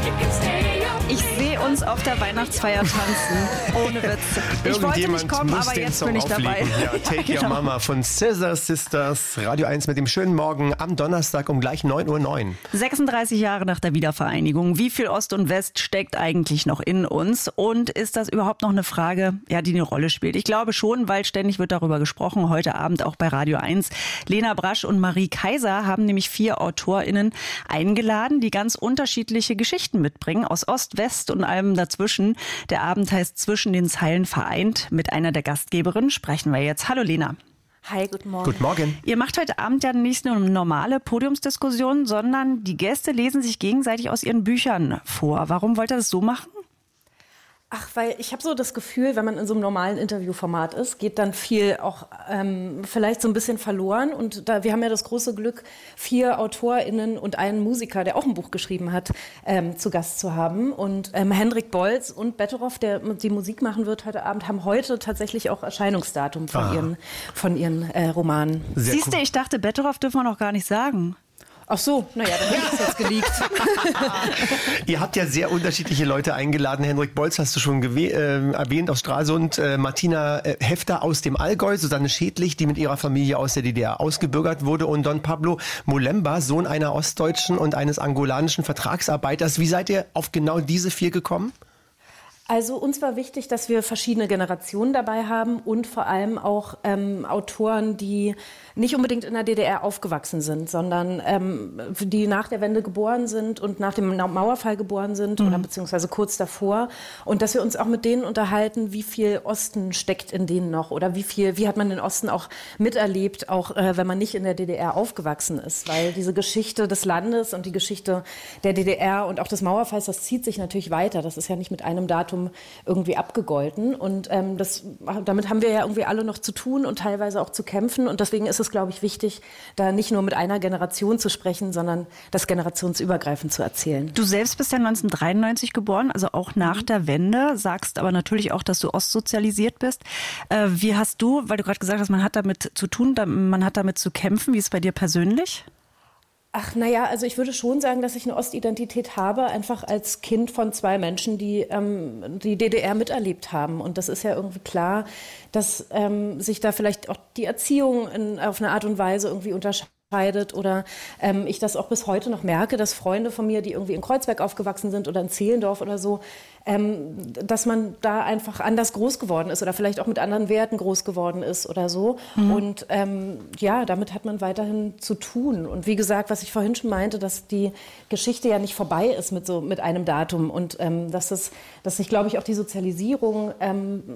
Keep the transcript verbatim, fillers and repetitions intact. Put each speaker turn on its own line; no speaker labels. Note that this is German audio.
Ich sehe uns auf der Weihnachtsfeier tanzen. Ohne Witz. Ich wollte nicht kommen, aber jetzt bin ich dabei.
Ja, Take Your Mama von Scissor Sisters. Radio eins mit dem schönen Morgen am Donnerstag um gleich neun Uhr neun.
sechsunddreißig Jahre nach der Wiedervereinigung. Wie viel Ost und West steckt eigentlich noch in uns? Und ist das überhaupt noch eine Frage, ja, die eine Rolle spielt? Ich glaube schon, weil ständig wird darüber gesprochen. Heute Abend auch bei Radio eins. Lena Brasch und Marie Kaiser haben nämlich vier AutorInnen eingeladen, die ganz unterschiedliche Geschichten mitbringen. Aus Ost, West und allem dazwischen. Der Abend heißt Zwischen den Zeilen vereint. Mit einer der Gastgeberinnen sprechen wir jetzt. Hallo Lena.
Hi, guten Morgen.
Guten Morgen.
Ihr macht heute Abend ja nicht nur eine normale Podiumsdiskussion, sondern die Gäste lesen sich gegenseitig aus ihren Büchern vor. Warum wollt ihr das so machen?
Ach, weil ich habe so das Gefühl, wenn man in so einem normalen Interviewformat ist, geht dann viel auch ähm, vielleicht so ein bisschen verloren. Und da, wir haben ja das große Glück, vier AutorInnen und einen Musiker, der auch ein Buch geschrieben hat, ähm, zu Gast zu haben. Und ähm, Hendrik Bolz und Betteroff, der die Musik machen wird heute Abend, haben heute tatsächlich auch Erscheinungsdatum von
Ah.
ihren, von ihren äh, Romanen.
Sehr
Siehst du,
cool.
ich dachte, Betteroff dürfen wir noch gar nicht sagen.
Ach so, naja, dann ist es jetzt geleakt.
Ihr habt ja sehr unterschiedliche Leute eingeladen. Henrik Bolz hast du schon gewe- äh, erwähnt aus Stralsund, äh, Martina äh, Hefter aus dem Allgäu, Susanne Schädlich, die mit ihrer Familie aus der D D R ausgebürgert wurde, und Don Pablo Molemba, Sohn einer ostdeutschen und eines angolanischen Vertragsarbeiters. Wie seid ihr auf genau diese vier gekommen?
Also uns war wichtig, dass wir verschiedene Generationen dabei haben und vor allem auch ähm, Autoren, die nicht unbedingt in der D D R aufgewachsen sind, sondern ähm, die nach der Wende geboren sind und nach dem Mauerfall geboren sind mhm. oder beziehungsweise kurz davor. Und dass wir uns auch mit denen unterhalten, wie viel Osten steckt in denen noch oder wie viel, wie hat man den Osten auch miterlebt, auch äh, wenn man nicht in der D D R aufgewachsen ist. Weil diese Geschichte des Landes und die Geschichte der D D R und auch des Mauerfalls, das zieht sich natürlich weiter. Das ist ja nicht mit einem Datum irgendwie abgegolten. Und ähm, das, damit haben wir ja irgendwie alle noch zu tun und teilweise auch zu kämpfen. Und deswegen ist es, glaube ich, wichtig, da nicht nur mit einer Generation zu sprechen, sondern das generationsübergreifend zu erzählen.
Du selbst bist ja neunzehnhundertdreiundneunzig geboren, also auch nach
Mhm.
der Wende, sagst aber natürlich auch, dass du ostsozialisiert bist. Äh, wie hast du, weil du gerade gesagt hast, man hat damit zu tun, da- man hat damit zu kämpfen, wie ist es bei dir persönlich?
Ach, naja, also ich würde schon sagen, dass ich eine Ostidentität habe, einfach als Kind von zwei Menschen, die ähm, die D D R miterlebt haben. Und das ist ja irgendwie klar, dass ähm, sich da vielleicht auch die Erziehung in, auf eine Art und Weise irgendwie unterscheidet. Oder ähm, ich das auch bis heute noch merke, dass Freunde von mir, die irgendwie in Kreuzberg aufgewachsen sind oder in Zehlendorf oder so, ähm, dass man da einfach anders groß geworden ist oder vielleicht auch mit anderen Werten groß geworden ist oder so. Mhm. Und ähm, ja, damit hat man weiterhin zu tun. Und wie gesagt, was ich vorhin schon meinte, dass die Geschichte ja nicht vorbei ist mit so mit einem Datum und ähm, dass es, dass sich, glaube ich, auch die Sozialisierung ähm,